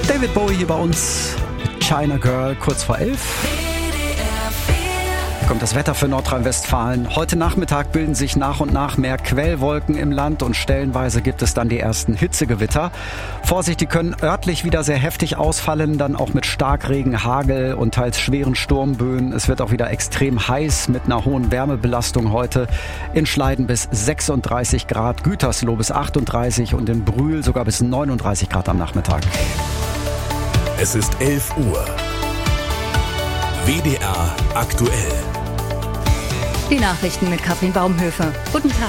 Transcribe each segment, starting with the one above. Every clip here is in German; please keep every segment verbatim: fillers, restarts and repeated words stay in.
David Bowie hier bei uns, China Girl, kurz vor elf. Hier kommt das Wetter für Nordrhein-Westfalen. Heute Nachmittag bilden sich nach und nach mehr Quellwolken im Land und stellenweise gibt es dann die ersten Hitzegewitter. Vorsicht, die können örtlich wieder sehr heftig ausfallen, dann auch mit Starkregen, Hagel und teils schweren Sturmböen. Es wird auch wieder extrem heiß mit einer hohen Wärmebelastung heute. In Schleiden bis sechsunddreißig Grad, Gütersloh bis achtunddreißig und in Brühl sogar bis neununddreißig Grad am Nachmittag. Es ist elf Uhr. W D R aktuell. Die Nachrichten mit Katrin Baumhöfer. Guten Tag.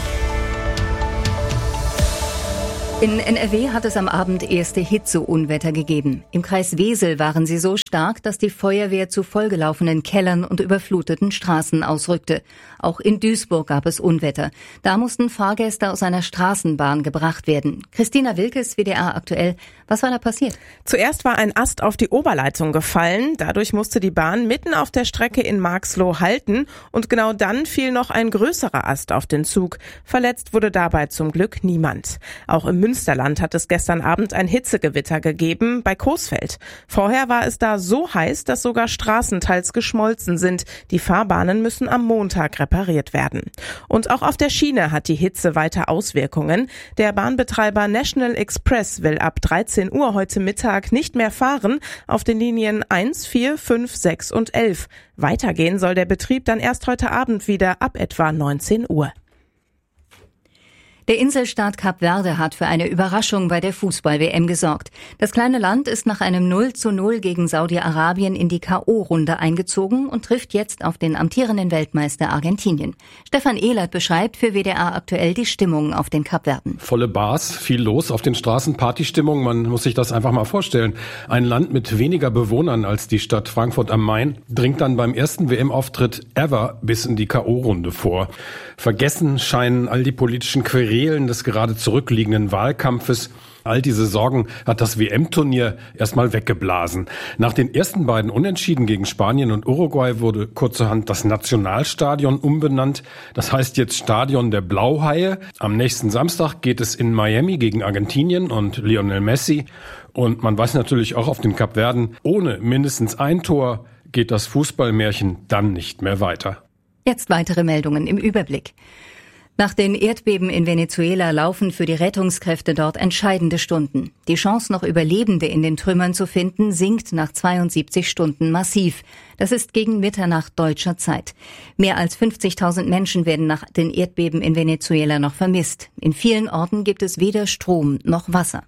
In N R W hat es am Abend erste Hitzeunwetter gegeben. Im Kreis Wesel waren sie so stark, dass die Feuerwehr zu vollgelaufenen Kellern und überfluteten Straßen ausrückte. Auch in Duisburg gab es Unwetter. Da mussten Fahrgäste aus einer Straßenbahn gebracht werden. Christina Wilkes, W D R aktuell. Was war da passiert? Zuerst war ein Ast auf die Oberleitung gefallen. Dadurch musste die Bahn mitten auf der Strecke in Marxloh halten. Und genau dann fiel noch ein größerer Ast auf den Zug. Verletzt wurde dabei zum Glück niemand. Auch im Münsterland hat es gestern Abend ein Hitzegewitter gegeben, bei Coesfeld. Vorher war es da so heiß, dass sogar Straßen teils geschmolzen sind. Die Fahrbahnen müssen am Montag repariert werden. Und auch auf der Schiene hat die Hitze weiter Auswirkungen. Der Bahnbetreiber National Express will ab dreizehn Uhr heute Mittag nicht mehr fahren auf den Linien eins, vier, fünf, sechs und elf. Weitergehen soll der Betrieb dann erst heute Abend wieder ab etwa neunzehn Uhr. Der Inselstaat Kap Verde hat für eine Überraschung bei der Fußball-W M gesorgt. Das kleine Land ist nach einem null zu null gegen Saudi-Arabien in die K O-Runde eingezogen und trifft jetzt auf den amtierenden Weltmeister Argentinien. Stefan Ehlert beschreibt für W D R aktuell die Stimmung auf den Kapverden. Volle Bars, viel los auf den Straßen, Partystimmung, man muss sich das einfach mal vorstellen. Ein Land mit weniger Bewohnern als die Stadt Frankfurt am Main dringt dann beim ersten W M-Auftritt ever bis in die K O-Runde vor. Vergessen scheinen all die politischen Querelen des gerade zurückliegenden Wahlkampfes. All diese Sorgen hat das W M-Turnier erstmal weggeblasen. Nach den ersten beiden Unentschieden gegen Spanien und Uruguay wurde kurzerhand das Nationalstadion umbenannt. Das heißt jetzt Stadion der Blauhaie. Am nächsten Samstag geht es in Miami gegen Argentinien und Lionel Messi. Und man weiß natürlich auch auf den Kapverden, ohne mindestens ein Tor geht das Fußballmärchen dann nicht mehr weiter. Jetzt weitere Meldungen im Überblick. Nach den Erdbeben in Venezuela laufen für die Rettungskräfte dort entscheidende Stunden. Die Chance, noch Überlebende in den Trümmern zu finden, sinkt nach zweiundsiebzig Stunden massiv. Das ist gegen Mitternacht deutscher Zeit. Mehr als fünfzigtausend Menschen werden nach den Erdbeben in Venezuela noch vermisst. In vielen Orten gibt es weder Strom noch Wasser.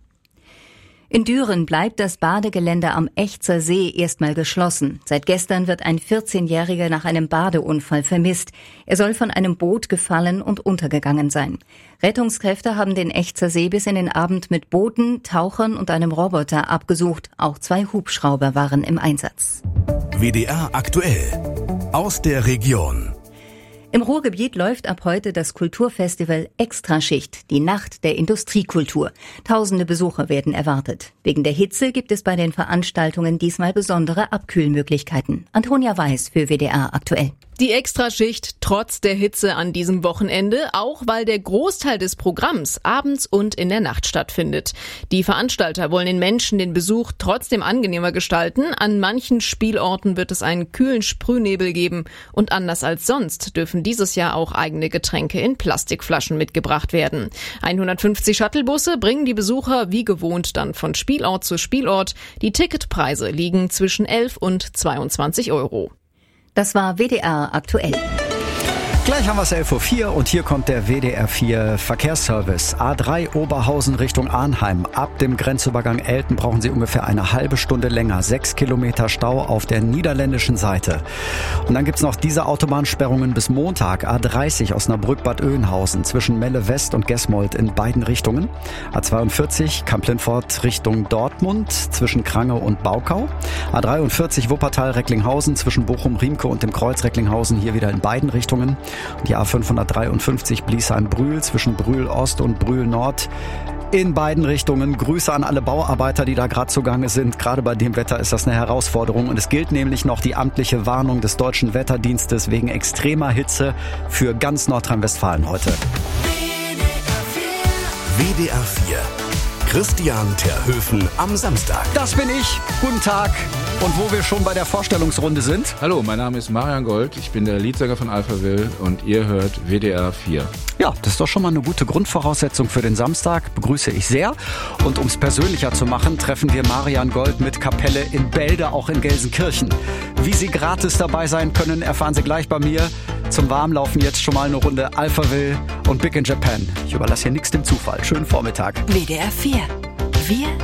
In Düren bleibt das Badegelände am Echzer See erstmal geschlossen. Seit gestern wird ein vierzehnjähriger nach einem Badeunfall vermisst. Er soll von einem Boot gefallen und untergegangen sein. Rettungskräfte haben den Echzer See bis in den Abend mit Booten, Tauchern und einem Roboter abgesucht. Auch zwei Hubschrauber waren im Einsatz. W D R aktuell aus der Region. Im Ruhrgebiet läuft ab heute das Kulturfestival Extraschicht, die Nacht der Industriekultur. Tausende Besucher werden erwartet. Wegen der Hitze gibt es bei den Veranstaltungen diesmal besondere Abkühlmöglichkeiten. Antonia Weiß für W D R aktuell. Die Extraschicht trotz der Hitze an diesem Wochenende, auch weil der Großteil des Programms abends und in der Nacht stattfindet. Die Veranstalter wollen den Menschen den Besuch trotzdem angenehmer gestalten. An manchen Spielorten wird es einen kühlen Sprühnebel geben und anders als sonst dürfen dieses Jahr auch eigene Getränke in Plastikflaschen mitgebracht werden. hundertfünfzig Shuttlebusse bringen die Besucher wie gewohnt dann von Spielort zu Spielort. Die Ticketpreise liegen zwischen elf und zweiundzwanzig Euro. Das war W D R aktuell. Gleich haben wir es elf Uhr vier und hier kommt der W D R vier Verkehrsservice. A drei Oberhausen Richtung Arnheim. Ab dem Grenzübergang Elten brauchen Sie ungefähr eine halbe Stunde länger. Sechs Kilometer Stau auf der niederländischen Seite. Und dann gibt's noch diese Autobahnsperrungen bis Montag. A dreißig Osnabrück-Bad Oeynhausen zwischen Melle West und Gesmold in beiden Richtungen. A zweiundvierzig Kamp-Lindfort Richtung Dortmund zwischen Krange und Baukau. A dreiundvierzig Wuppertal-Recklinghausen zwischen Bochum-Riemke und dem Kreuz Recklinghausen hier wieder in beiden Richtungen. Die A fünfhundertdreiundfünfzig Bliesheim-Brühl zwischen Brühl-Ost und Brühl-Nord in beiden Richtungen. Grüße an alle Bauarbeiter, die da gerade zugange sind. Gerade bei dem Wetter ist das eine Herausforderung. Und es gilt nämlich noch die amtliche Warnung des Deutschen Wetterdienstes wegen extremer Hitze für ganz Nordrhein-Westfalen heute. W D R vier Christian Terhöfen am Samstag. Das bin ich. Guten Tag. Und wo wir schon bei der Vorstellungsrunde sind. Hallo, mein Name ist Marian Gold. Ich bin der Leadsänger von Alphaville und ihr hört W D R vier. Ja, das ist doch schon mal eine gute Grundvoraussetzung für den Samstag. Begrüße ich sehr. Und um es persönlicher zu machen, treffen wir Marian Gold mit Kapelle in Bälde, auch in Gelsenkirchen. Wie Sie gratis dabei sein können, erfahren Sie gleich bei mir. Zum Warmlaufen jetzt schon mal eine Runde Alphaville und Big in Japan. Ich überlasse hier nichts dem Zufall. Schönen Vormittag. W D R vier. Wir